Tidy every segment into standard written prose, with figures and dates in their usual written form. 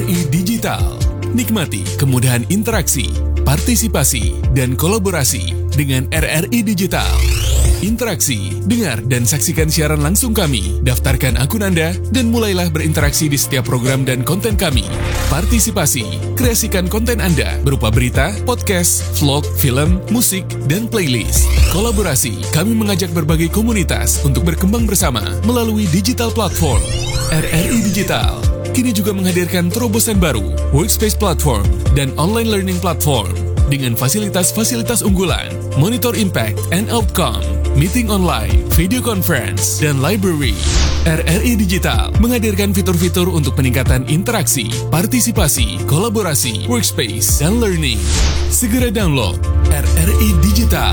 RRI Digital. Nikmati kemudahan interaksi, partisipasi, dan kolaborasi dengan RRI Digital. Interaksi, dengar dan saksikan siaran langsung kami, daftarkan akun Anda, dan mulailah berinteraksi di setiap program dan konten kami. Partisipasi, kreasikan konten Anda berupa berita, podcast, vlog, film, musik, dan playlist. Kolaborasi, kami mengajak berbagai komunitas untuk berkembang bersama melalui digital platform. RRI Digital kini juga menghadirkan terobosan baru, workspace platform, dan online learning platform dengan fasilitas-fasilitas unggulan, monitor impact and outcome, meeting online, video conference, dan library. RRI Digital menghadirkan fitur-fitur untuk peningkatan interaksi, partisipasi, kolaborasi, workspace, dan learning. Segera download RRI Digital.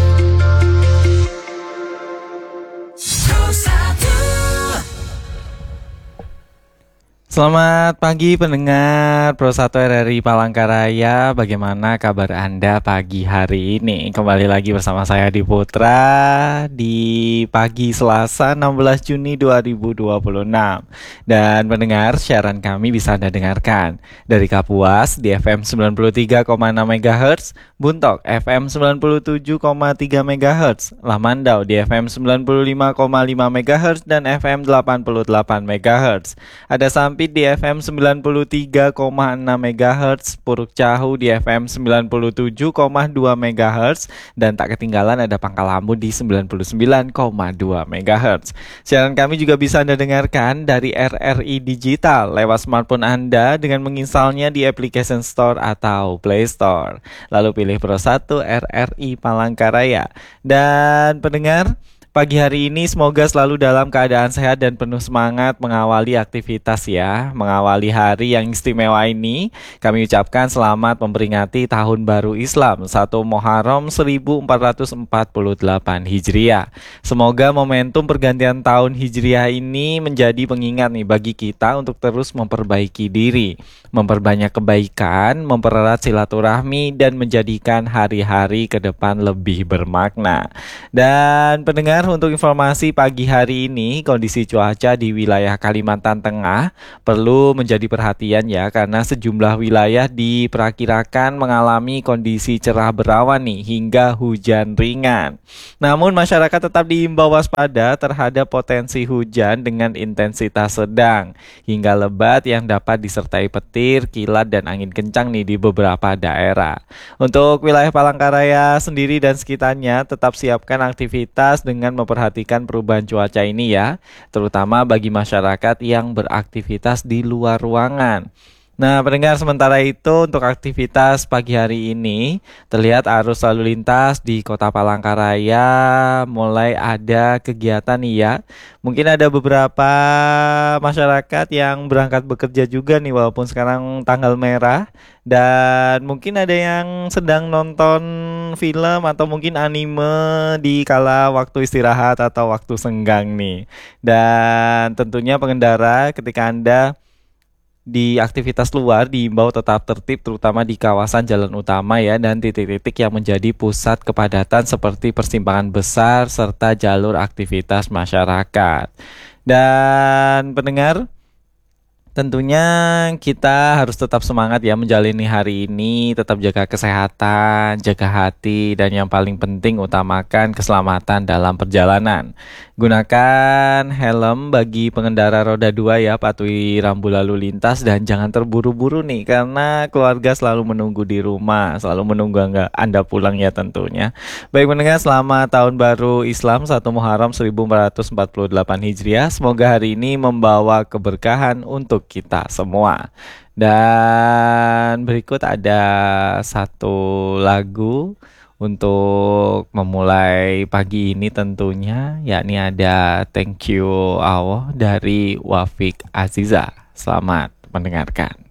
Selamat pagi pendengar Pro 1 RRI Palangkaraya. Bagaimana kabar Anda pagi hari ini? Kembali lagi bersama saya Di Putra di pagi Selasa 16 Juni 2026. Dan pendengar, siaran kami bisa Anda dengarkan dari Kapuas di FM 93,6 MHz, Buntok FM 97,3 MHz, Lamandau di FM 95,5 MHz dan FM 88 MHz. Ada Sampit di FM 93,6 MHz, Puruk Cahu di FM 97,2 MHz, dan tak ketinggalan ada Pangkalambu di 99,2 MHz. Siaran kami juga bisa Anda dengarkan dari RRI Digital lewat smartphone Anda dengan menginstalnya di Application Store atau Play Store. Lalu pilih Pro 1 RRI Palangkaraya. Dan pendengar, pagi hari ini semoga selalu dalam keadaan sehat dan penuh semangat mengawali aktivitas ya. Mengawali hari yang istimewa ini, kami ucapkan selamat memperingati Tahun Baru Islam 1 Muharram 1448 Hijriah. Semoga momentum pergantian tahun Hijriah ini menjadi pengingat nih bagi kita untuk terus memperbaiki diri, memperbanyak kebaikan, mempererat silaturahmi, dan menjadikan hari-hari ke depan lebih bermakna. Dan pendengar, untuk informasi pagi hari ini, kondisi cuaca di wilayah Kalimantan Tengah perlu menjadi perhatian ya, karena sejumlah wilayah diperkirakan mengalami kondisi cerah berawan nih hingga hujan ringan. Namun masyarakat tetap diimbau waspada terhadap potensi hujan dengan intensitas sedang hingga lebat yang dapat disertai petir, kilat, dan angin kencang nih di beberapa daerah. Untuk wilayah Palangkaraya sendiri dan sekitarnya, tetap siapkan aktivitas dengan memperhatikan perubahan cuaca ini ya, terutama bagi masyarakat yang beraktivitas di luar ruangan. Nah, pendengar, sementara itu untuk aktivitas pagi hari ini terlihat arus lalu lintas di Kota Palangkaraya mulai ada kegiatan nih ya. Mungkin ada beberapa masyarakat yang berangkat bekerja juga nih walaupun sekarang tanggal merah, dan mungkin ada yang sedang nonton film atau mungkin anime di kala waktu istirahat atau waktu senggang nih. Dan tentunya pengendara ketika Anda di aktivitas luar diimbau tetap tertib, terutama di kawasan jalan utama ya, dan titik-titik yang menjadi pusat kepadatan seperti persimpangan besar serta jalur aktivitas masyarakat. Dan pendengar, tentunya kita harus tetap semangat ya menjalani hari ini, tetap jaga kesehatan, jaga hati, dan yang paling penting utamakan keselamatan dalam perjalanan. Gunakan helm bagi pengendara roda 2 ya, patuhi rambu lalu lintas dan jangan terburu-buru nih karena keluarga selalu menunggu di rumah, selalu menunggu Anda pulang ya tentunya. Baik pendengar, selamat Tahun Baru Islam 1 Muharram 1448 Hijriah. Semoga hari ini membawa keberkahan untuk kita semua. Dan berikut ada satu lagu untuk memulai pagi ini tentunya, yakni ada Thank You Allah dari Wafik Aziza. Selamat mendengarkan.